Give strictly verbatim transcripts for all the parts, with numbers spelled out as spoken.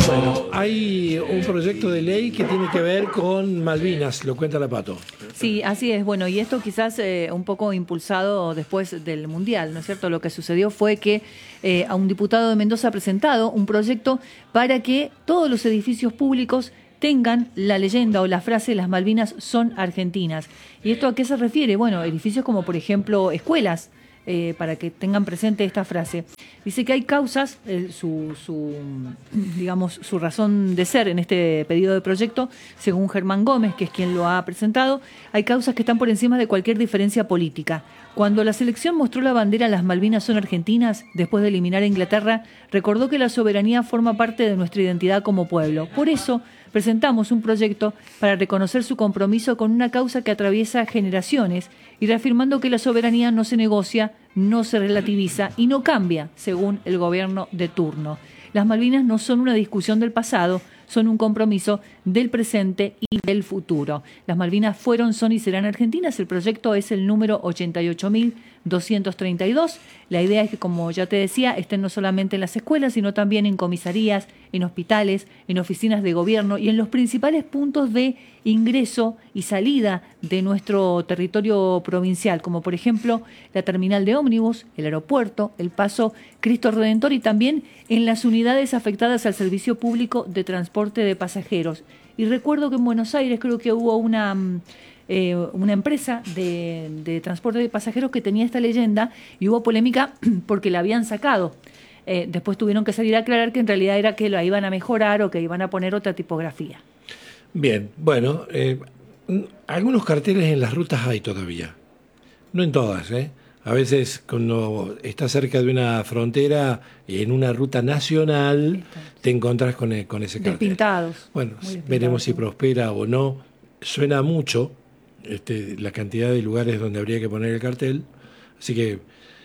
Bueno, hay un proyecto de ley que tiene que ver con Malvinas, lo cuenta la Pato. Sí, así es. Bueno, y esto quizás eh, un poco impulsado después del Mundial, ¿no es cierto? Lo que sucedió fue que eh, a un diputado de Mendoza ha presentado un proyecto para que todos los edificios públicos tengan la leyenda o la frase "las Malvinas son argentinas". ¿Y esto a qué se refiere? Bueno, edificios como por ejemplo escuelas, eh, para que tengan presente esta frase. Dice que hay causas, eh, su, su, digamos, su razón de ser en este pedido de proyecto, según Germán Gómez, que es quien lo ha presentado, hay causas que están por encima de cualquier diferencia política. Cuando la selección mostró la bandera "las Malvinas son argentinas", después de eliminar a Inglaterra, recordó que la soberanía forma parte de nuestra identidad como pueblo. Por eso, presentamos un proyecto para reconocer su compromiso con una causa que atraviesa generaciones y reafirmando que la soberanía no se negocia, no se relativiza y no cambia según el gobierno de turno. Las Malvinas no son una discusión del pasado, son un compromiso del presente y del futuro. Las Malvinas fueron, son y serán argentinas. El proyecto es el número ochenta y ocho mil doscientos treinta y dos. La idea es que, como ya te decía, estén no solamente en las escuelas, sino también en comisarías, en hospitales, en oficinas de gobierno y en los principales puntos de ingreso y salida de nuestro territorio provincial, como por ejemplo la terminal de ómnibus, el aeropuerto, el paso Cristo Redentor y también en las unidades afectadas al servicio público de transporte de pasajeros. Y recuerdo que en Buenos Aires creo que hubo una... Eh, una empresa de, de transporte de pasajeros que tenía esta leyenda y hubo polémica porque la habían sacado. Eh, después tuvieron que salir a aclarar que en realidad era que la iban a mejorar o que iban a poner otra tipografía. Bien, bueno, eh, algunos carteles en las rutas hay todavía, no en todas, ¿eh? A veces cuando estás cerca de una frontera, en una ruta nacional, te encontrás con, el, con ese cartel. Despintados. Bueno, veremos si prospera o no. Suena mucho este, la cantidad de lugares donde habría que poner el cartel, así que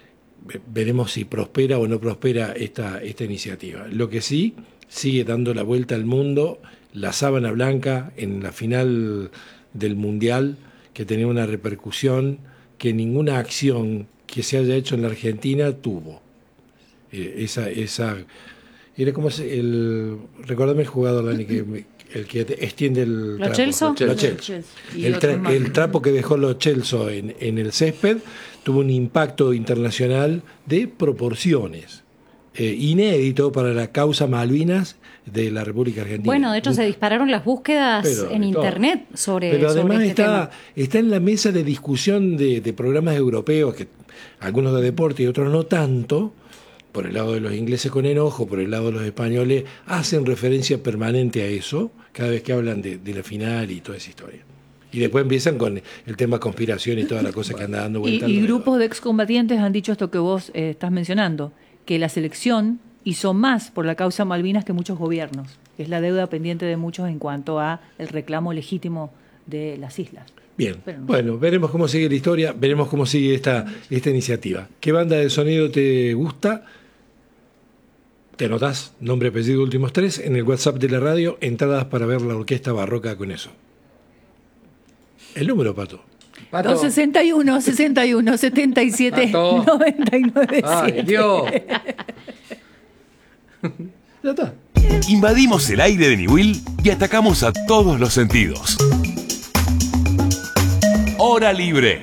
veremos si prospera o no prospera esta, esta iniciativa. Lo que sí, sigue dando la vuelta al mundo la sábana blanca en la final del Mundial, que tenía una repercusión que ninguna acción que se haya hecho en la Argentina tuvo. Eh, esa, esa, era como el, recordame el jugador, Dani, que me, el que extiende el ¿Lo trapo. Celso? Lo Celso. El, tra, el trapo que dejó Lo Celso en, en el césped tuvo un impacto internacional de proporciones, eh, inédito para la causa Malvinas de la República Argentina. Bueno, de hecho se dispararon las búsquedas pero, en internet sobre Pero además sobre este está, tema. está en la mesa de discusión de, de programas europeos, que algunos de deporte y otros no tanto. Por el lado de los ingleses con enojo, por el lado de los españoles, hacen referencia permanente a eso, cada vez que hablan de, de la final y toda esa historia. Y después empiezan con el tema conspiración y toda la cosa que anda dando vuelta. Y, y grupos de excombatientes han dicho esto que vos eh, estás mencionando, que la selección hizo más por la causa Malvinas que muchos gobiernos. Es la deuda pendiente de muchos en cuanto a el reclamo legítimo de las islas. Bien, no. Bueno, veremos cómo sigue la historia, veremos cómo sigue esta, esta iniciativa. ¿Qué banda de sonido te gusta? Te anotás, nombre, apellido, últimos tres, en el WhatsApp de la radio, entradas para ver la orquesta barroca con eso. El número, Pato. Pato. dos sesenta y uno, sesenta y uno, setenta y siete, noventa y nueve. ¡Ay, Dios! Ya está. Invadimos el aire de Niwil y atacamos a todos los sentidos. Hora libre.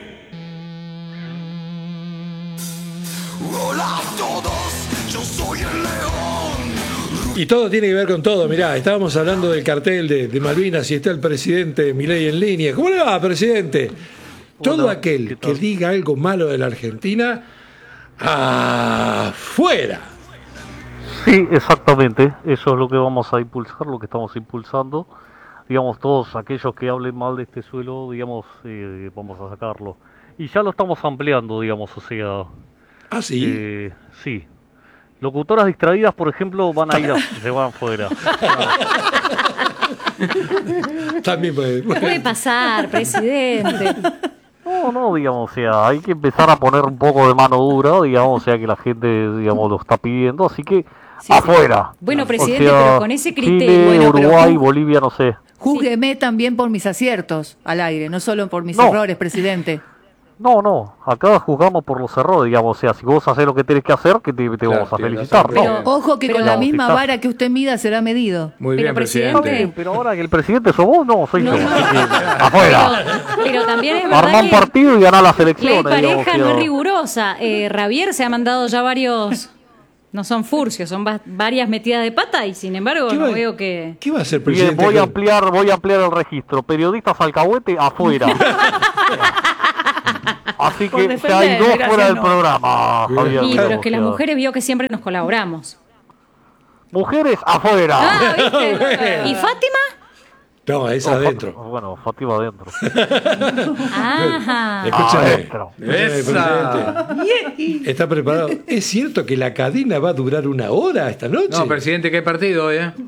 Hola a todos, yo soy el león. Y todo tiene que ver con todo. Mirá, estábamos hablando del cartel de, de Malvinas y está el presidente Milei en línea. ¿Cómo le va, presidente? Todo Hola, aquel que diga algo malo de la Argentina, ¡afuera! Sí, exactamente. Eso es lo que vamos a impulsar, lo que estamos impulsando. Digamos, todos aquellos que hablen mal de este suelo, digamos, eh, vamos a sacarlo. Y ya lo estamos ampliando, digamos, o sea... ¿Ah, sí? Eh, sí. Locutoras distraídas, por ejemplo, van a ir a, se van fuera. También puede, puede. puede pasar, presidente. No, no, digamos, o sea, hay que empezar a poner un poco de mano dura, digamos, o sea, que la gente, digamos, lo está pidiendo, así que sí, afuera. Sí. Bueno, presidente, o sea, pero con ese criterio... Chile, bueno, Uruguay, pero... Bolivia, no sé. Júzgueme sí. también por mis aciertos al aire, no solo por mis no. errores, presidente. No, no, acá juzgamos por los errores, digamos, o sea, si vos haces lo que tenés que hacer, que te, te Claro, vamos a tiene felicitar, razón, ¿no? Pero ojo que Pero con la digamos, misma está- vara que usted mida será medido. Muy Pero, bien, presidente, Está presidente. bien, pero ahora que el presidente sos vos, no, soy No, yo. no. Así que, afuera. Pero, pero también es verdad Armá un que partido y ganá las la elecciones. pareja digamos, o sea, no es rigurosa. Eh, Javier se ha mandado ya varios, no son furcios, son va- varias metidas de pata y sin embargo ¿Qué no va- veo que... ¿Qué va a hacer Bien, presidente? voy a con- ampliar, voy a ampliar el registro. Periodistas alcahuete afuera. Así Por que defender, ya hay dos gracias, fuera del no. programa, Javier. Y, pero es que las o sea, mujeres vio que siempre nos colaboramos. Mujeres afuera. Ah, ¿viste? ¿Y Fátima? No, es No, adentro. Fat- Bueno, Fátima adentro. Ajá. Escúchame, Adentro. escúchame, Esa. presidente. ¿Está preparado? ¿Es cierto que la cadena va a durar una hora esta noche? No, presidente, ¿qué partido hoy, eh?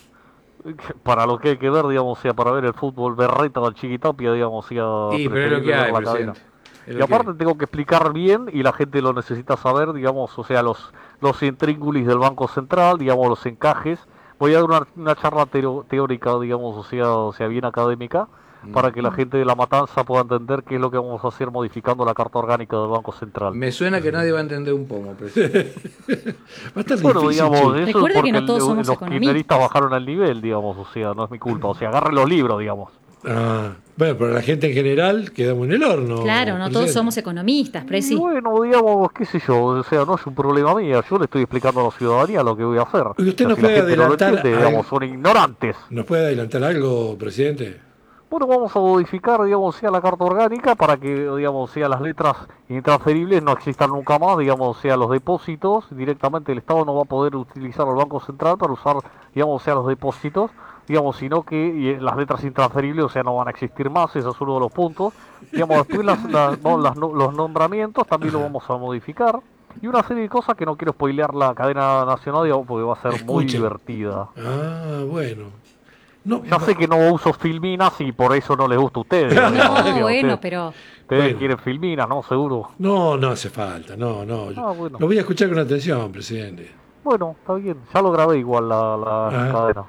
Para lo que hay que ver, digamos, o sea, para ver el fútbol berreta del Chiquitapia, digamos, o sea, Sí, pero es lo que preferible hay, ver la presidente. cadena. Es Y lo que aparte hay. tengo que explicar bien y la gente lo necesita saber, digamos, o sea, los los intríngulis del Banco Central, digamos, los encajes. Voy a dar una, una charla teo- teórica, digamos, o sea, o sea, bien académica, para que la gente de La Matanza pueda entender qué es lo que vamos a hacer modificando la Carta Orgánica del Banco Central. Me suena que nadie va a entender un pomo, presidente. Va a estar Bueno, difícil, digamos, che. eso es Recuerde porque que no todos el- somos los economistas. kirchneristas bajaron el nivel, digamos, o sea, no es mi culpa, o sea, agarren los libros, digamos. Ah, bueno, pero la gente en general quedamos en el horno. Claro, no todos presidente. somos economistas, Y Presi. bueno, digamos, qué sé yo, o sea, no es un problema mío, yo le estoy explicando a la ciudadanía lo que voy a hacer. ¿Y usted O sea, no si la puede gente no lo adelantar entiende, algo? digamos, son ignorantes. ¿Nos puede adelantar algo, presidente? Bueno, vamos a modificar, digamos, sea la carta orgánica para que, digamos, sea las letras intransferibles no existan nunca más, digamos, sea los depósitos, directamente el Estado no va a poder utilizar el Banco Central para usar, digamos, sea los depósitos, digamos, sino que y las letras intransferibles, o sea, no van a existir más, ese es uno de los puntos. Digamos, después las, las- no, las no- los nombramientos también lo vamos a modificar. Y una serie de cosas que no quiero spoilear la cadena nacional, digamos, porque va a ser muy Escuche. divertida. Ah, bueno. No, Ya sé que no uso filminas y por eso no les gusta a ustedes. digamos, No, ustedes- bueno, pero Ustedes Bueno. quieren filminas, ¿no? Seguro. no, no hace falta, no, no. Ah, bueno. Lo voy a escuchar con atención, presidente. Bueno, está bien. Ya lo grabé igual la, la Ah. cadena.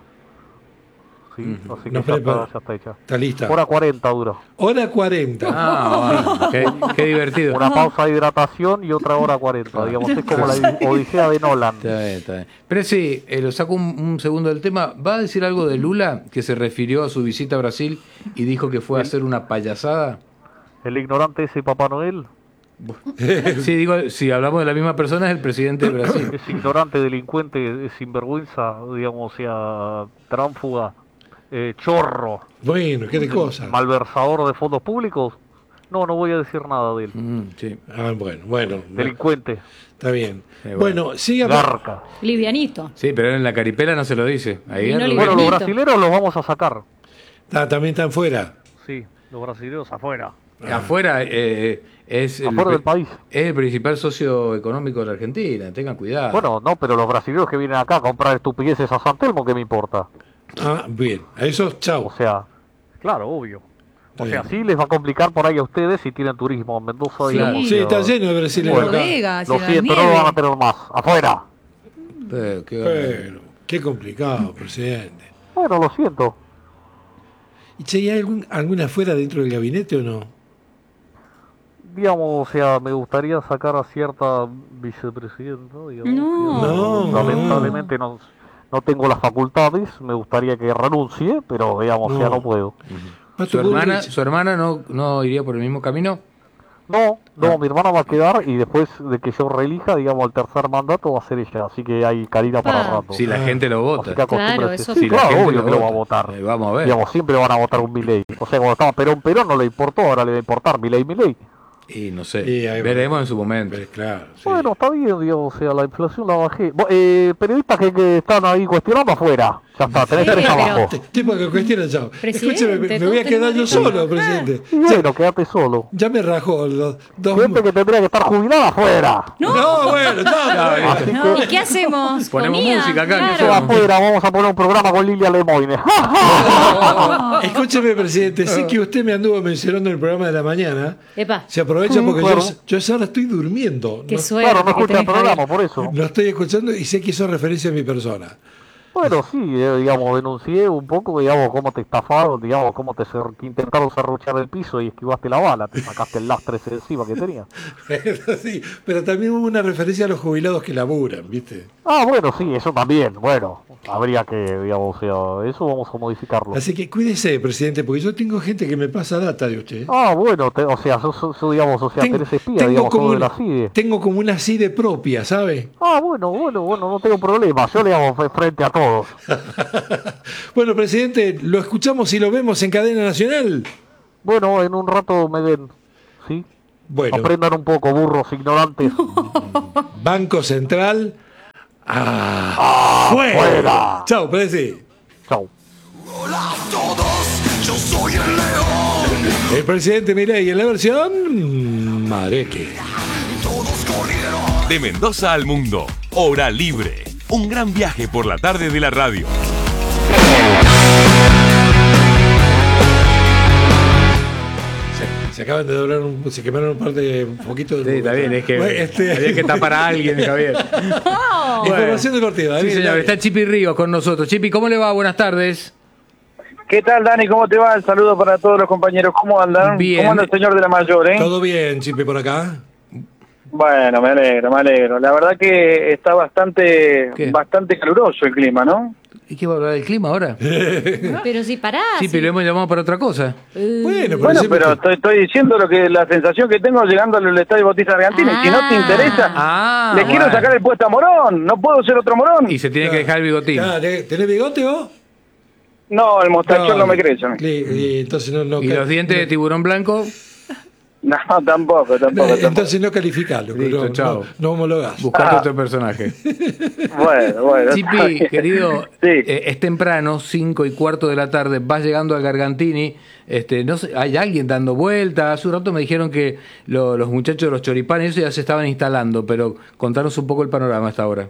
Sí, Ujú. así que Nos ya prepara- está, ya está hecha. Está lista. Hora cuarenta dura. Hora cuarenta. Ah, bueno, qué, qué divertido. Una pausa de hidratación y otra hora cuarenta. Digamos, es como la odisea de Nolan. Está bien, está bien. Pero sí, eh, lo saco un, un segundo del tema. ¿Va a decir algo de Lula que se refirió a su visita a Brasil y dijo que fue a hacer una payasada? El ignorante ese Papá Noel Sí, digo, si hablamos de la misma persona, es el presidente de Brasil. es ignorante, delincuente, es sinvergüenza, digamos, o sea, tránfuga, eh, chorro, Bueno, qué de cosas. malversador de fondos públicos. No, no voy a decir nada de él. Mm, sí. Ah, bueno, bueno. Delincuente, Está bien. Eh, bueno, bueno. siga. garca. livianito. Sí, pero en la caripela no se lo dice. Ahí Y no es le- Bueno, los Livianito. brasileros los vamos a sacar. Ah, también están fuera. Sí, los brasileros afuera. afuera eh, es, el, Afuera del país. es el principal socio económico de la Argentina. Tengan cuidado. Bueno, no, pero los brasileños que vienen acá a comprar estupideces a San Telmo, ¿qué me importa? Ah, bien. A esos, O chao. sea, claro, obvio. Está O sea, bien. sí les va a complicar por ahí a ustedes si tienen turismo en Mendoza. Sí. digamos, Sí, o está sea, lleno de brasileños acá. Bodegas, Lo y la siento, no nieve. lo van a tener más. Afuera. Eh, qué- Bueno, qué complicado, presidente. Bueno, lo siento. ¿Y che, hay algún, alguna fuera dentro del gabinete o no? Digamos, o sea, me gustaría sacar a cierta vicepresidenta. Digamos, No. digamos, No. lamentablemente no, no tengo las facultades. Me gustaría que renuncie, pero digamos, o sea, No. no puedo. Pato ¿Su hermana, Bullrich. ¿Su hermana no, no iría por el mismo camino? No, Ah. no, mi hermana va a quedar y después de que yo reelija, digamos, el tercer mandato va a ser ella. Así que hay carita para Ah. rato. Si la Ah. gente lo Así vota. que acostúmbrese. Claro, eso Sí, sí. Si la claro, gente obvio que lo va a vota. votar. Eh, vamos a ver. Digamos, siempre van a votar un Milei. O sea, cuando estaba Perón, Perón no le importó, ahora le va a importar Milei, Milei. Y no sé. Y ahí- Veremos en su momento. Pero claro, sí. Bueno, está bien, digamos, o sea, la inflación la bajé. Vos, Eh, periodistas que, que están ahí cuestionando afuera. Ya está, tenés Sí, tres pero- abajo. T- Tipo que cuestiona, chao. Presidente, Escúcheme, me, me todos voy a quedar yo tenemos derecho. solo, presidente. Y bueno, quédate solo. Ya me rajó los dos. Gente que tendría que estar jubilada afuera. No, bueno, no, no, Así No, que ¿y qué hacemos? Ponemos Comida, música acá, ¿qué claro. hacemos? afuera, vamos a poner un programa con Lilia Lemoyne. Escúcheme, presidente, sé que usted me anduvo mencionando en el programa de la mañana. Epa, Se aprovecha Mm, porque claro. yo, yo esa hora estoy durmiendo. qué no, suerte Claro, no que escucha el tenés, programa, Javier. por eso. no estoy escuchando y sé que hizo referencia a mi persona. Bueno, sí, eh, digamos, denuncié un poco, digamos, cómo te estafaron, digamos, cómo te cer- que intentaron serruchar el piso y esquivaste la bala, te sacaste el lastre ese de encima que tenía. Pero sí, pero también hubo una referencia a los jubilados que laburan, ¿viste? Ah, bueno, sí, eso también, bueno, habría que, digamos, o sea, eso vamos a modificarlo. Así que cuídese, presidente, porque yo tengo gente que me pasa data de usted. Ah, bueno, te- o sea, yo, yo- yo, digamos, o sea, Tengo, tenés espía, tengo digamos, como todo de una, la CIDE. tengo como una CIDE propia, ¿sabe? Ah, bueno, bueno, bueno, no tengo problema, yo le hago frente a todos. Bueno, presidente, lo escuchamos y lo vemos en cadena nacional. Bueno, en un rato me ven, ¿sí? Bueno, Aprendan un poco, burros ignorantes. Banco Central. ¡Ah! ¡Fuera! ¡Fuera! Chao, presidente. Chau. Hola a todos, yo soy el león. El presidente Milei en la versión Mareque. Todos corrieron. De Mendoza al mundo, hora libre. Un gran viaje por la tarde de la radio. Se, se acaban de doblar, un, se quemaron un par de poquitos de. Sí, está bien, es que Bueno, este- había que tapar a alguien, Javier. Información deportiva. Sí, David, señor, David. está Chipi Ríos con nosotros. Chipi, ¿cómo le va? Buenas tardes. ¿Qué tal, Dani? ¿Cómo te va? El saludo para todos los compañeros. ¿Cómo andan? Bien. ¿Cómo anda el señor de la mayor, eh? ¿Todo bien, Chipe, por acá? Bueno, me alegro, me alegro. La verdad que está bastante ¿Qué? bastante caluroso el clima, ¿no? ¿Y qué va a hablar del clima ahora? Pero si pará. Sí, si- pero lo hemos llamado para otra cosa. Bueno, pero Bueno, siempre pero te- estoy, estoy diciendo lo que la sensación que tengo llegando al estadio Bautista Argentina. Y si no te Ah. interesa, Ah, le quiero bueno. sacar el puesto a Morón. No puedo ser otro Morón. Y se tiene que dejar el bigotín. Ah, ¿tenés bigote vos? No, el mostachón no, me crece. a mí. Y, y entonces no, no ¿Y ca- los dientes de tiburón blanco? No, tampoco, no, tampoco. tampoco. entonces no calificalo. Listo, no, chao. no, no homologás. Buscate Ah. otro personaje. Bueno, bueno. está Chipi, bien. querido, Sí. eh, es temprano, cinco y cuarto de la tarde, vas llegando al Gargantini, este, no sé, hay alguien dando vueltas. Hace un rato me dijeron que lo- los muchachos de los choripanes eso ya se estaban instalando, pero contanos un poco el panorama hasta ahora.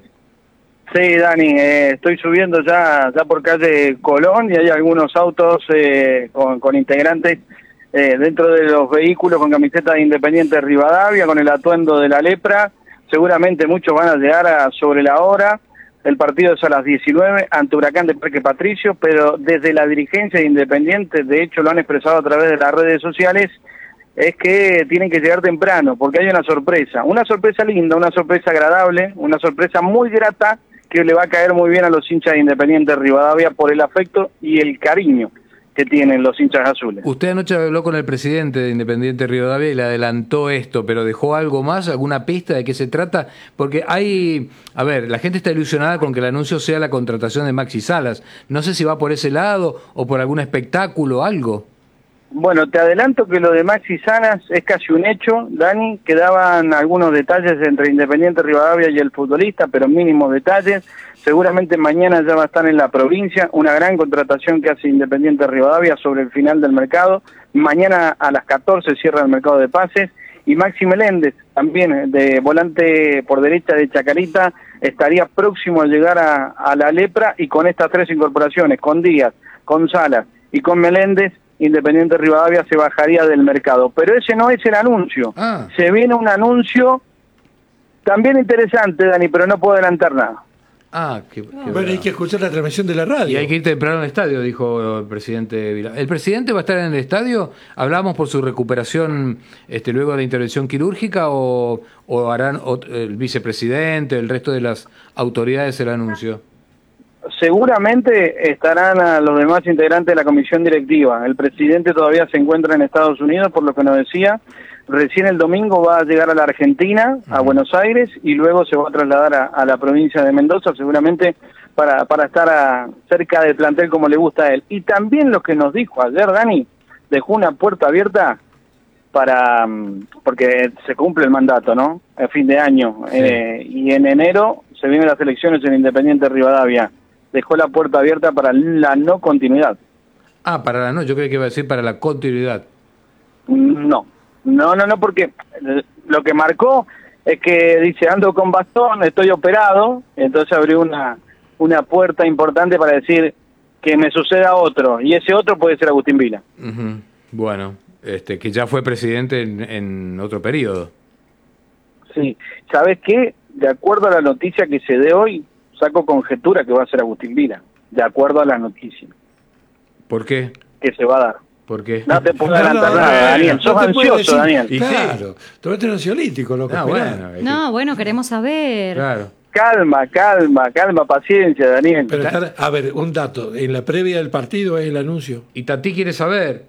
Sí, Dani, eh, estoy subiendo ya, ya por calle Colón y hay algunos autos eh, con, con integrantes eh, dentro de los vehículos con camiseta de Independiente Rivadavia, con el atuendo de la lepra. Seguramente muchos van a llegar a sobre la hora. El partido es a las diecinueve ante Huracán de Parque Patricio, pero desde la dirigencia de Independiente, de hecho lo han expresado a través de las redes sociales, es que tienen que llegar temprano, porque hay una sorpresa, una sorpresa linda, una sorpresa agradable, una sorpresa muy grata que le va a caer muy bien a los hinchas de Independiente Rivadavia por el afecto y el cariño que tienen los hinchas azules. Usted anoche habló con el presidente de Independiente Rivadavia y le adelantó esto, pero dejó algo más, alguna pista de qué se trata, porque hay, a ver, la gente está ilusionada con que el anuncio sea la contratación de Maxi Salas. No sé si va por ese lado o por algún espectáculo, algo. Bueno, te adelanto que lo de Maxi Salas es casi un hecho, Dani. Quedaban algunos detalles entre Independiente Rivadavia y el futbolista, pero mínimos detalles. Seguramente mañana ya va a estar en la provincia, una gran contratación que hace Independiente Rivadavia sobre el final del mercado. Mañana a las catorce cierra el mercado de pases. Y Maxi Meléndez, también de volante por derecha de Chacarita, estaría próximo a llegar a, a la lepra, y con estas tres incorporaciones, con Díaz, con Salas y con Meléndez, Independiente Rivadavia se bajaría del mercado. Pero ese no es el anuncio. Ah. Se viene un anuncio también interesante, Dani, pero no puedo adelantar nada. Ah, qué, qué Bueno, bravo. hay que escuchar la transmisión de la radio. Y hay que ir temprano al estadio, dijo el presidente Vila. ¿El presidente va a estar en el estadio? ¿Hablamos por su recuperación este, luego de la intervención quirúrgica o, o harán ot- el vicepresidente, el resto de las autoridades el anuncio? Seguramente estarán a los demás integrantes de la comisión directiva. El presidente todavía se encuentra en Estados Unidos, por lo que nos decía. Recién el domingo va a llegar a la Argentina, a Buenos Aires, y luego se va a trasladar a, a la provincia de Mendoza, seguramente para, para estar a, cerca del plantel como le gusta a él. Y también lo que nos dijo ayer, Dani, dejó una puerta abierta para, mm, porque se cumple el mandato, ¿no? A fin de año. Sí. Eh, y en enero se vienen las elecciones en Independiente Rivadavia. Dejó la puerta abierta para la no continuidad. Ah, para la no, yo creo que iba a decir para la continuidad. No, no, no, no, porque eh, lo que marcó es que dice, ando con bastón, estoy operado, entonces abrió una, una puerta importante para decir que me suceda otro, y ese otro puede ser Agustín Vila. Ujú. Bueno, este, que ya fue presidente en, en otro periodo. Sí, ¿sabes qué? De acuerdo a la noticia que se dé hoy, saco conjetura que va a ser Agustín Vila, de acuerdo a las noticias ¿Por qué? que se va a dar. ¿Por qué? No te puedo No, adelantar no, no, nada, no, Daniel. no Sos te puedo ansioso, decir. Daniel. Y Claro, tomate un ansiolítico, loco. No, esperá. bueno. es No, bueno, queremos saber. que- Claro. Calma, calma, calma, paciencia, Daniel. Pero estar- a ver, un dato. En la previa del partido es el anuncio. Y Tati quiere saber.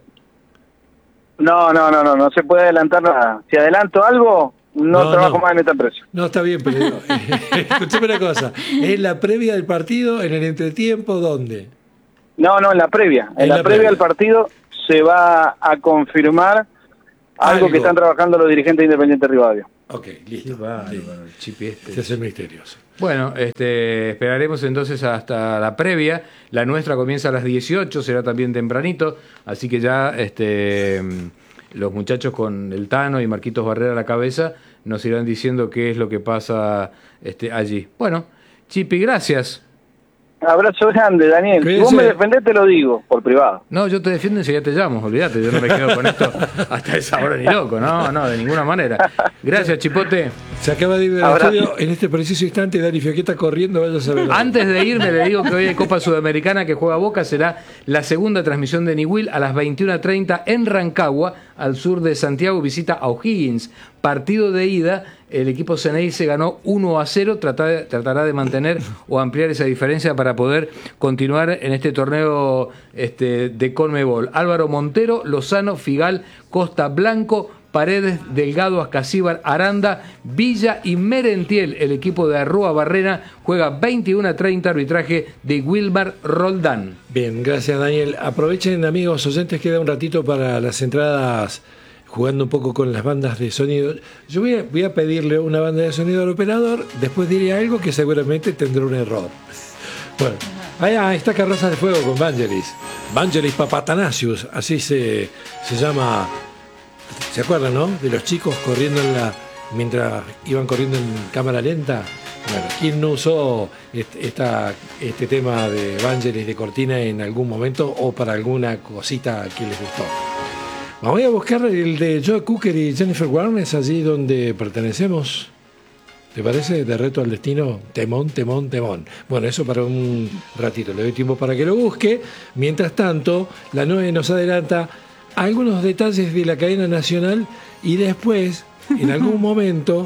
No, no, no, no, no se puede adelantar nada. Si adelanto algo, no, No, trabajo no. más en esta empresa. No, está bien, pero digo, escuchame una cosa. ¿Es la previa del partido, en el entretiempo, dónde? No, no, en la previa. En, En la, la previa previa. del partido se va a confirmar algo, Algo. que están trabajando los dirigentes de Independiente Rivadavia. Ok, listo. Qué bárbaro, Listo. el chipi este. Este es el misterioso. Bueno, este, esperaremos entonces hasta la previa. La nuestra comienza a las dieciocho, será también tempranito, así que ya este, los muchachos con el Tano y Marquitos Barrera a la cabeza nos irán diciendo qué es lo que pasa este, allí. Bueno, Chipi, gracias. Abrazo grande, Daniel. Si Cuídense. vos me defendés, te lo digo, por privado. No, yo te defiendo enseguida te llamo, olvídate, yo no me quedo con esto hasta esa hora ni loco, no, no, de ninguna manera. Gracias, Chipote. Se acaba de ir del Abrazo. estudio en este preciso instante. Dani Fiaqueta corriendo, vaya a saber. Antes de irme le digo que hoy hay Copa Sudamericana que juega Boca, será la segunda transmisión de Niwil a las veintiuna treinta en Rancagua, al sur de Santiago, visita a O'Higgins. Partido de ida, el equipo Ceneice ganó uno a cero, trata- tratará de mantener o ampliar esa diferencia para poder continuar en este torneo este, de Conmebol. Álvaro Montero, Lozano, Figal, Costa Blanco, Paredes, Delgado, Ascasíbar, Aranda, Villa y Merentiel. El equipo de Arrua Barrena juega veintiuna a treinta, arbitraje de Wilmar Roldán. Bien, gracias, Daniel. Aprovechen, amigos oyentes, queda un ratito para las entradas, jugando un poco con las bandas de sonido. Yo voy a, voy a pedirle una banda de sonido al operador, después diré algo que seguramente tendrá un error. Bueno, ahí está Carrozas de Fuego con Vangelis. Vangelis Papatanasius, así se, se llama. ¿Se acuerdan, no? De los chicos corriendo en la. Mientras iban corriendo en cámara lenta. Bueno, ¿quién no usó este, esta, este tema de Vangelis de cortina en algún momento o para alguna cosita que les gustó? Voy a buscar el de Joe Cooker y Jennifer Warnes, allí donde pertenecemos. ¿Te parece? De Reto al Destino, temón, temón, temón. Bueno, eso para un ratito. Le doy tiempo para que lo busque. Mientras tanto, la nueve nos adelanta algunos detalles de la cadena nacional y después, en algún momento,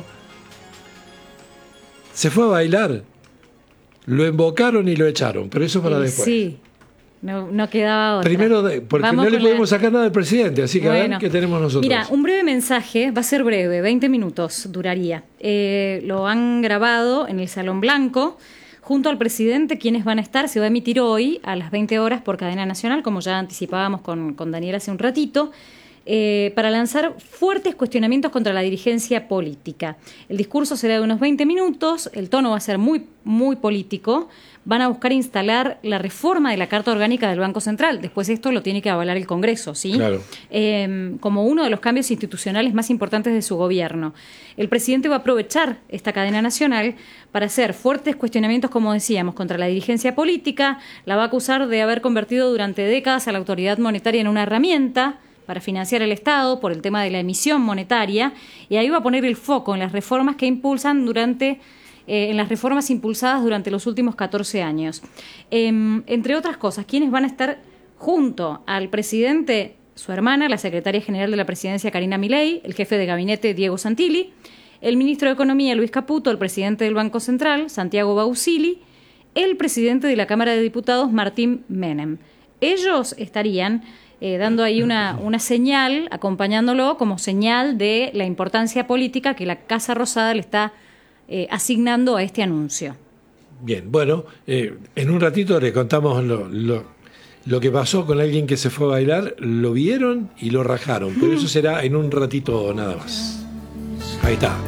se fue a bailar. Lo embocaron y lo echaron, pero eso para Y después. Sí, no, no quedaba otra. Primero, de- porque Vamos no le con la- podemos sacar nada al presidente, así que a ver Bueno. qué tenemos nosotros. Mira, un breve mensaje, va a ser breve, veinte minutos duraría. Eh, lo han grabado en el Salón Blanco, junto al presidente, quienes van a estar, se va a emitir hoy a las veinte horas por cadena nacional, como ya anticipábamos con, con Daniel hace un ratito, eh, para lanzar fuertes cuestionamientos contra la dirigencia política. El discurso será de unos veinte minutos, el tono va a ser muy, muy político. Van a buscar instalar la reforma de la Carta Orgánica del Banco Central. Después esto lo tiene que avalar el Congreso, ¿sí? Claro. Eh, como uno de los cambios institucionales más importantes de su gobierno. El presidente va a aprovechar esta cadena nacional para hacer fuertes cuestionamientos, como decíamos, contra la dirigencia política. La va a acusar de haber convertido durante décadas a la autoridad monetaria en una herramienta para financiar el Estado por el tema de la emisión monetaria, y ahí va a poner el foco en las reformas que impulsan durante eh, en las reformas impulsadas durante los últimos catorce años. Eh, entre otras cosas, ¿quiénes van a estar junto al presidente? Su hermana, la secretaria general de la presidencia, Karina Milei, el jefe de gabinete, Diego Santilli, el ministro de Economía, Luis Caputo, el presidente del Banco Central, Santiago Bausili, el presidente de la Cámara de Diputados, Martín Menem. Ellos estarían eh, dando ahí una, una señal, acompañándolo como señal de la importancia política que la Casa Rosada le está eh, asignando a este anuncio. Bien, bueno, eh, en un ratito le contamos lo, lo, lo que pasó con alguien que se fue a bailar. Lo vieron y lo rajaron, pero eso será en un ratito nada más. Ahí está.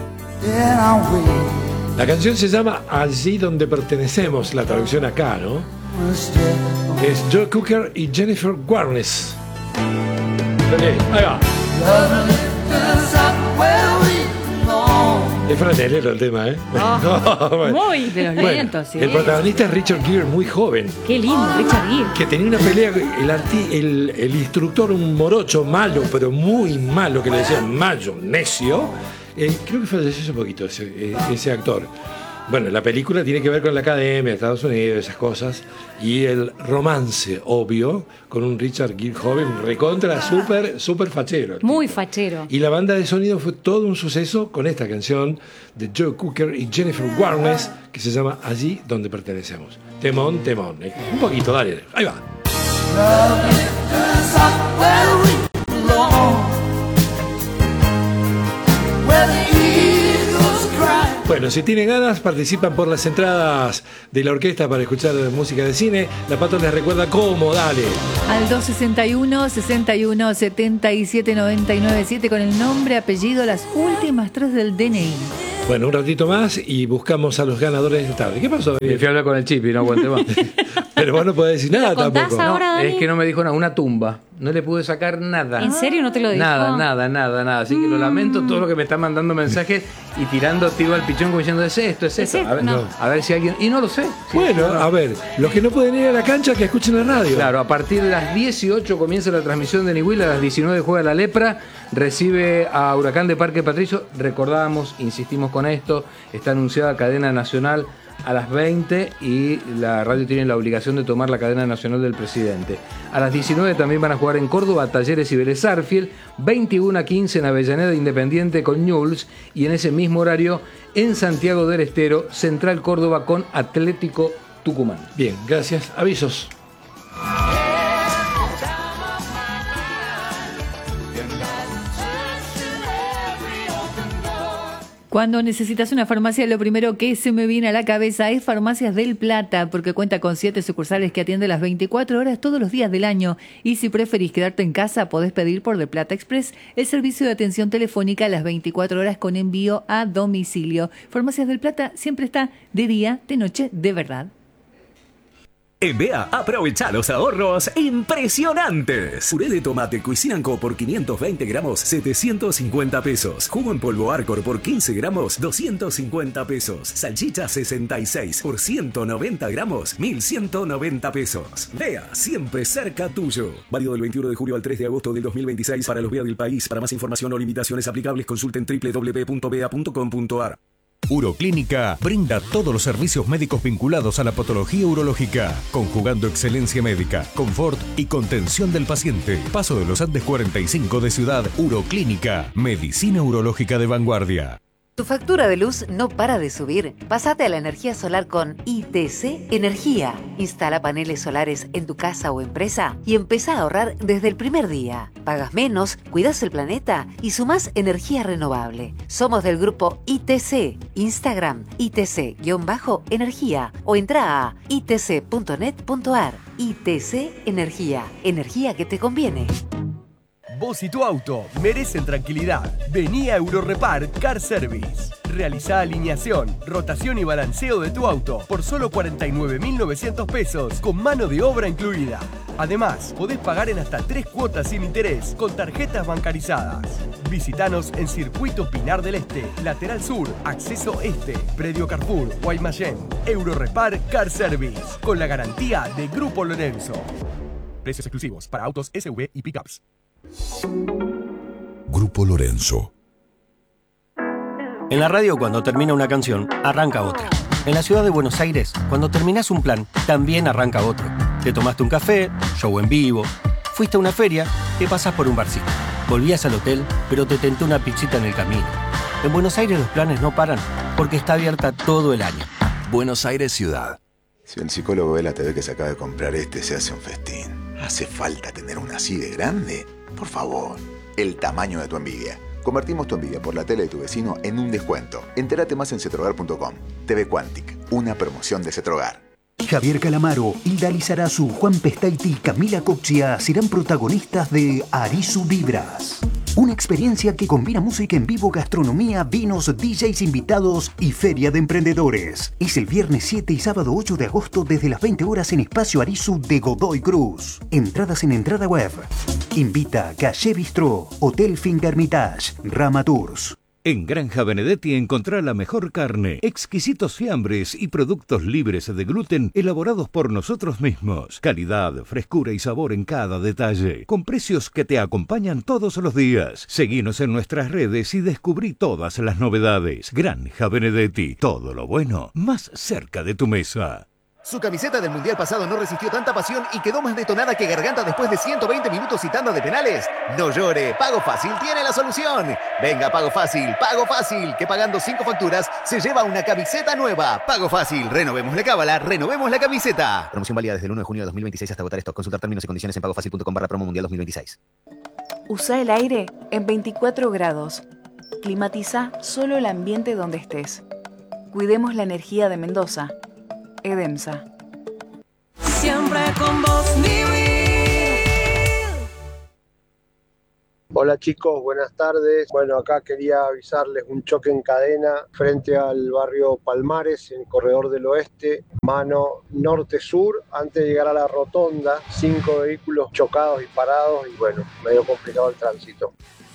La canción se llama Allí donde pertenecemos, la traducción acá, ¿no? Es Joe Cooker y Jennifer Warnes. Eh, ahí va. Es franelero el tema, ¿eh? Oh, No, bueno. Muy de los Bueno, lentos, sí. el protagonista es Richard Gere, muy joven, Qué lindo, Richard Gere. que tenía una pelea, el, arti- el, el instructor, un morocho malo, pero muy malo, que le decían mayo, necio, eh, creo que falleció hace poquito ese, eh, ese actor. Bueno, la película tiene que ver con la academia de Estados Unidos, esas cosas, y el romance, obvio, con un Richard Gere joven, recontra, súper, súper fachero. Muy fachero. Y la banda de sonido fue todo un suceso con esta canción de Joe Cooker y Jennifer Warnes, que se llama Allí donde pertenecemos. Temón, temón. Eh. Un poquito, dale, ahí va. Bueno, si tienen ganas, participan por las entradas de la orquesta para escuchar música de cine. La Pato les recuerda cómo, dale. Al dos sesenta y uno, sesenta y uno, setenta y siete, noventa y nueve siete con el nombre, apellido, las últimas tres del D N I. Bueno, un ratito más y buscamos a los ganadores de esta tarde. ¿Qué pasó, David? Me fui a hablar con el chip y no aguanté más. Pero vos no podés decir nada tampoco. Ahora, No, Dani? es que no me dijo nada, una tumba. No le pude sacar nada. ¿En serio no te lo dijo? Nada, nada, nada, nada. Así que lo lamento, todo lo que me están mandando mensajes y tirando tiro al pichón como diciendo, es esto, es ¿Es esto. A ver, esto? no. A ver si alguien... Y no lo sé. Sí, Bueno, no, no. a ver, los que no pueden ir a la cancha, que escuchen la radio. Claro, a partir de las dieciocho comienza la transmisión de Niwil, a las diecinueve juega la Lepra, recibe a Huracán de Parque Patricio. Recordábamos, insistimos con esto, está anunciada cadena nacional a las veinte y la radio tiene la obligación de tomar la cadena nacional del presidente. A las diecinueve también van a jugar en Córdoba, Talleres y Vélez Sarsfield, veintiuno a quince en Avellaneda Independiente con Newell's y en ese mismo horario en Santiago del Estero, Central Córdoba con Atlético Tucumán. Bien, gracias. Avisos. Cuando necesitas una farmacia, lo primero que se me viene a la cabeza es Farmacias del Plata, porque cuenta con siete sucursales que atienden las veinticuatro horas todos los días del año. Y si preferís quedarte en casa, podés pedir por The Plata Express el servicio de atención telefónica a las veinticuatro horas con envío a domicilio. Farmacias del Plata siempre está de día, de noche, de verdad. En B E A, aprovecha los ahorros impresionantes. Puré de tomate Cuisinart por quinientos veinte gramos, setecientos cincuenta pesos. Jugo en polvo Arcor por quince gramos, doscientos cincuenta pesos. Salchicha sesenta y seis por ciento noventa gramos, mil ciento noventa pesos. B E A, siempre cerca tuyo. Válido del veintiuno de julio al tres de agosto del dos mil veintiséis para los B E A del país. Para más información o limitaciones aplicables, consulten doble u doble u doble u punto b e a punto com punto a r. Uroclínica brinda todos los servicios médicos vinculados a la patología urológica, conjugando excelencia médica, confort y contención del paciente. Paso de los Andes cuarenta y cinco de Ciudad. Uroclínica, medicina urológica de vanguardia. ¿Tu factura de luz no para de subir? Pásate a la energía solar con I T C Energía. Instala paneles solares en tu casa o empresa y empezá a ahorrar desde el primer día. Pagas menos, cuidas el planeta y sumás energía renovable. Somos del grupo I T C. Instagram I T C-energía o entra a i t c punto net punto a r. I T C Energía. Energía que te conviene. Vos y tu auto merecen tranquilidad. Vení a Eurorepar Car Service. Realizá alineación, rotación y balanceo de tu auto por solo cuarenta y nueve mil novecientos pesos con mano de obra incluida. Además, podés pagar en hasta tres cuotas sin interés con tarjetas bancarizadas. Visítanos en Circuito Pinar del Este, Lateral Sur, Acceso Este, Predio Carrefour, Guaymallén. Eurorepar Car Service con la garantía de Grupo Lorenzo. Precios exclusivos para autos S U V y pickups. Grupo Lorenzo. En la radio, cuando termina una canción, arranca otra. En la ciudad de Buenos Aires, cuando terminás un plan, también arranca otro. Te tomaste un café, show en vivo, fuiste a una feria, te pasás por un barcito. Volvías al hotel, pero te tentó una pizzita en el camino. En Buenos Aires los planes no paran, porque está abierta todo el año. Buenos Aires Ciudad. Si el psicólogo ve la T V que se acaba de comprar este, se hace un festín. ¿Hace falta tener una así de grande? Por favor, el tamaño de tu envidia. Convertimos tu envidia por la tele de tu vecino en un descuento. Entérate más en cetrogar punto com. T V Quantic, una promoción de Cetrogar. Javier Calamaro, Hilda Lizarazu, Juan Pestaiti y Camila Coxia serán protagonistas de Arisu Vibras. Una experiencia que combina música en vivo, gastronomía, vinos, D Js invitados y feria de emprendedores. Es el viernes siete y sábado ocho de agosto desde las veinte horas en Espacio Arisu de Godoy Cruz. Entradas en entrada web. Invita Calle Bistró, Hotel Fingermitage, Rama Tours. En Granja Benedetti encontrá la mejor carne, exquisitos fiambres y productos libres de gluten elaborados por nosotros mismos. Calidad, frescura y sabor en cada detalle, con precios que te acompañan todos los días. Seguinos en nuestras redes y descubrí todas las novedades. Granja Benedetti, todo lo bueno más cerca de tu mesa. Su camiseta del Mundial pasado no resistió tanta pasión y quedó más detonada que Garganta después de ciento veinte minutos y tanda de penales. No llore, Pago Fácil tiene la solución. Venga, Pago Fácil, Pago Fácil, que pagando cinco facturas se lleva una camiseta nueva. Pago Fácil, renovemos la cábala, renovemos la camiseta. Promoción válida desde el uno de junio de dos mil veintiséis hasta agotar stock. Consultar términos y condiciones en pagofacil.com barra promo mundial dos mil veintiséis. Usa el aire en veinticuatro grados. Climatiza solo el ambiente donde estés. Cuidemos la energía de Mendoza. Edemsa. Siempre con vos, Newell. Hola chicos, buenas tardes. Bueno, acá quería avisarles un choque en cadena frente al barrio Palmares, en el corredor del oeste, mano norte-sur, antes de llegar a la rotonda. Cinco vehículos chocados y parados y bueno, medio complicado el tránsito.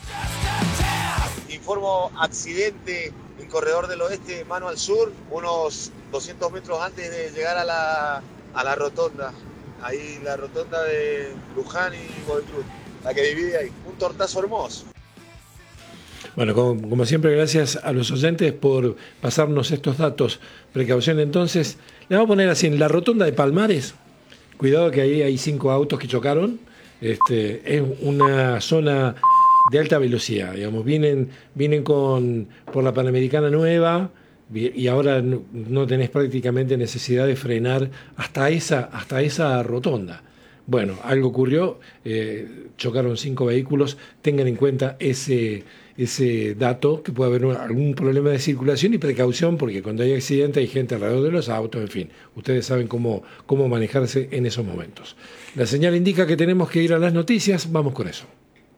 Informo accidente en corredor del oeste, mano al sur, unos doscientos metros antes de llegar a la, a la rotonda. Ahí la rotonda de Luján y Godoy Cruz, la que divide ahí. Un tortazo hermoso. Bueno, como, como siempre, gracias a los oyentes por pasarnos estos datos. Precaución entonces. Le vamos a poner así, en la rotonda de Palmares, cuidado que ahí hay cinco autos que chocaron. Este, es una zona de alta velocidad, digamos, vienen, vienen con por la Panamericana Nueva y ahora no, no tenés prácticamente necesidad de frenar hasta esa, hasta esa rotonda. Bueno, algo ocurrió, eh, chocaron cinco vehículos, tengan en cuenta ese, ese dato, que puede haber un, algún problema de circulación y precaución, porque cuando hay accidente hay gente alrededor de los autos, en fin, ustedes saben cómo, cómo manejarse en esos momentos. La señal indica que tenemos que ir a las noticias, vamos con eso.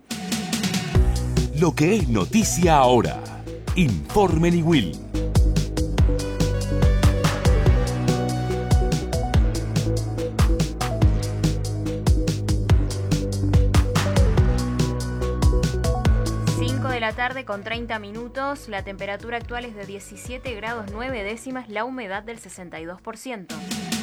Lo que es noticia ahora. Informe Newell. cinco de la tarde con treinta minutos. La temperatura actual es de diecisiete grados nueve décimas. La humedad del sesenta y dos por ciento.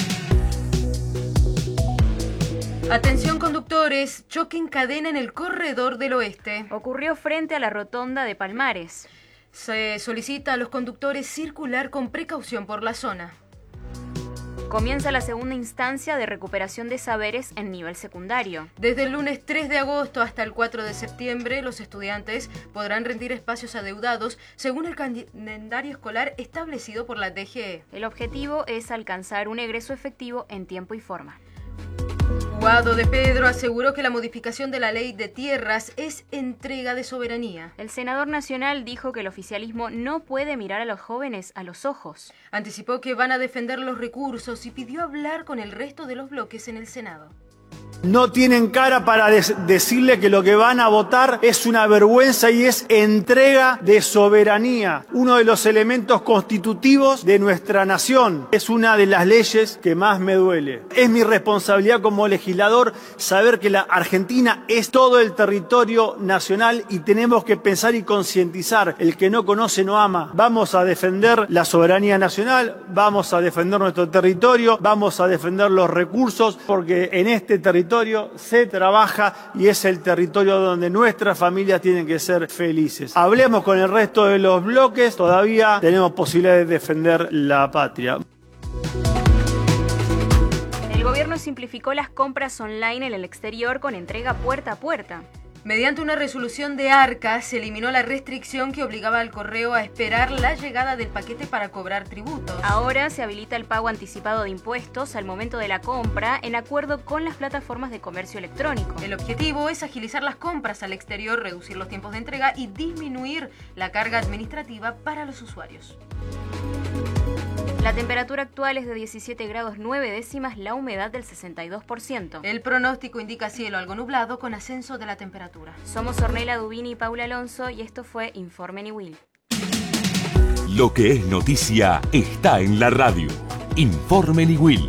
Atención conductores, choque en cadena en el corredor del oeste. Ocurrió frente a la rotonda de Palmares. Se solicita a los conductores circular con precaución por la zona. Comienza la segunda instancia de recuperación de saberes en nivel secundario. Desde el lunes tres de agosto hasta el cuatro de septiembre, los estudiantes podrán rendir espacios adeudados según el calendario escolar establecido por la D G E. El objetivo es alcanzar un egreso efectivo en tiempo y forma. Guado de Pedro aseguró que la modificación de la ley de tierras es entrega de soberanía. El senador nacional dijo que el oficialismo no puede mirar a los jóvenes a los ojos. Anticipó que van a defender los recursos y pidió hablar con el resto de los bloques en el Senado. No tienen cara para decirle que lo que van a votar es una vergüenza y es entrega de soberanía, uno de los elementos constitutivos de nuestra nación. Es una de las leyes que más me duele. Es mi responsabilidad como legislador saber que la Argentina es todo el territorio nacional y tenemos que pensar y concientizar. El que no conoce no ama. Vamos a defender la soberanía nacional, vamos a defender nuestro territorio, vamos a defender los recursos, porque en este territorio se trabaja y es el territorio donde nuestras familias tienen que ser felices. Hablemos con el resto de los bloques, todavía tenemos posibilidad de defender la patria. El gobierno simplificó las compras online en el exterior con entrega puerta a puerta. Mediante una resolución de ARCA se eliminó la restricción que obligaba al correo a esperar la llegada del paquete para cobrar tributos. Ahora se habilita el pago anticipado de impuestos al momento de la compra en acuerdo con las plataformas de comercio electrónico. El objetivo es agilizar las compras al exterior, reducir los tiempos de entrega y disminuir la carga administrativa para los usuarios. La temperatura actual es de diecisiete grados nueve décimas, la humedad del sesenta y dos por ciento. El pronóstico indica cielo algo nublado con ascenso de la temperatura. Somos Ornella Dubini y Paula Alonso y esto fue Informe Newell. Lo que es noticia está en la radio. Informe Newell.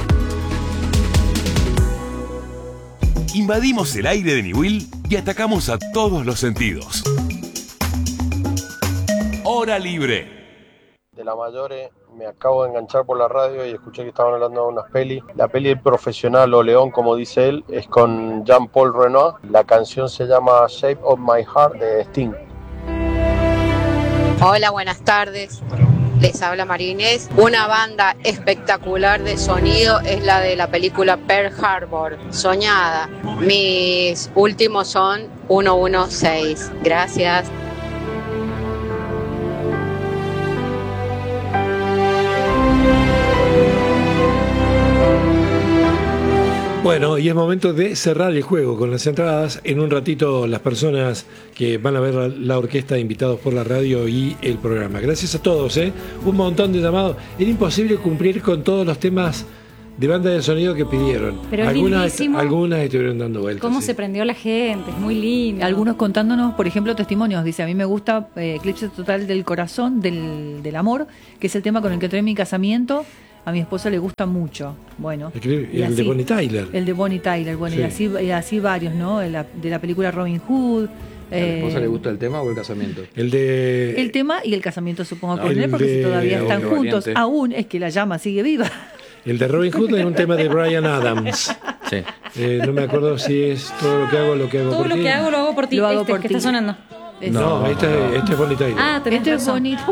Invadimos el aire de Newell y atacamos a todos los sentidos. Hora Libre. De la Mayores, me acabo de enganchar por la radio y escuché que estaban hablando de unas pelis. La peli El Profesional o León, como dice él, es con Jean-Paul Renoir. La canción se llama Shape of My Heart de Sting. Hola, buenas tardes. Les habla María Inés. Una banda espectacular de sonido es la de la película Pearl Harbor, Soñada. Mis últimos son ciento dieciséis. Gracias. Bueno, y es momento de cerrar el juego con las entradas. En un ratito las personas que van a ver la, la orquesta, invitados por la radio y el programa. Gracias a todos, ¿eh? Un montón de llamados. Era imposible cumplir con todos los temas de banda de sonido que pidieron. Pero algunas, lindísimo. algunas estuvieron dando vueltas. Cómo sí. se prendió la gente, es muy lindo. Algunos contándonos, por ejemplo, testimonios. Dice, a mí me gusta eh, Eclipse Total del Corazón, del, del Amor, que es el tema con el que entré en mi casamiento. A mi esposa le gusta mucho. Bueno, el, y el así, de Bonnie Tyler. El de Bonnie Tyler, bueno, Sí. y, así, y así varios, ¿no? De la, de la película Robin Hood. ¿A la esposa le gusta el tema o el casamiento? El de... El tema y el casamiento, supongo que El es, porque de- si todavía están Obvio, juntos, valiente. aún es que la llama sigue viva. El de Robin Hood es un tema de Bryan Adams. Sí. Eh, no me acuerdo si es todo lo que hago, lo que hago Todo por lo ti. que hago lo hago por ti, Lo hago este por que ti. está sonando. No, este, este es Bonnie Tyler. Ah, tenés Este es razón. bonito.